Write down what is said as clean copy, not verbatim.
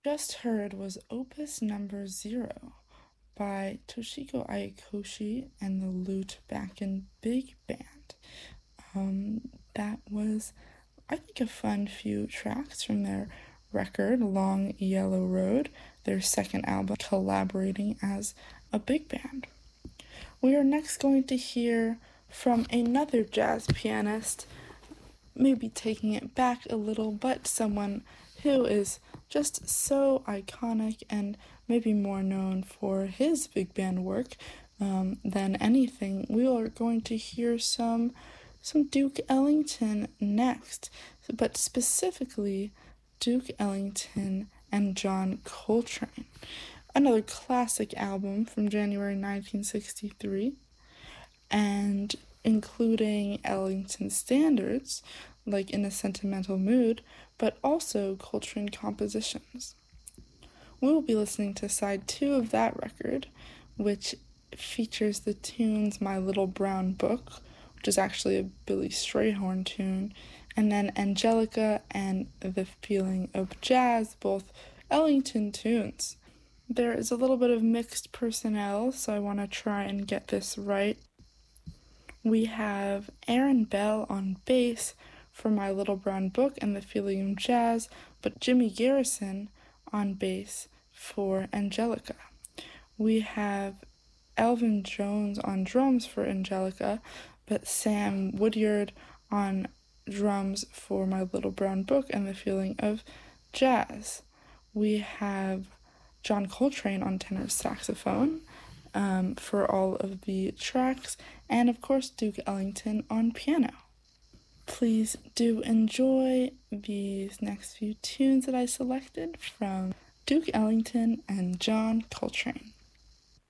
Just heard was Opus Number 0 by Toshiko Aikoshi and the Lute Bakken Big Band. That was, I think, a fun few tracks from their record, Long Yellow Road, their second album, collaborating as a big band. We are next going to hear from another jazz pianist, maybe taking it back a little, but someone who is just so iconic and maybe more known for his big band work than anything. We are going to hear some Duke Ellington next, but specifically Duke Ellington and John Coltrane. Another classic album from January 1963, and including Ellington standards, like In a Sentimental Mood, but also Coltrane compositions. We will be listening to side 2 of that record, which features the tunes My Little Brown Book, which is actually a Billy Strayhorn tune, and then Angelica and The Feeling of Jazz, both Ellington tunes. There is a little bit of mixed personnel, so I want to try and get this right. We have Aaron Bell on bass for My Little Brown Book and The Feeling of Jazz, but Jimmy Garrison on bass for Angelica. We have Elvin Jones on drums for Angelica, but Sam Woodyard on drums for My Little Brown Book and The Feeling of Jazz. We have John Coltrane on tenor saxophone for all of the tracks, and of course Duke Ellington on piano. Please do enjoy these next few tunes that I selected from Duke Ellington and John Coltrane.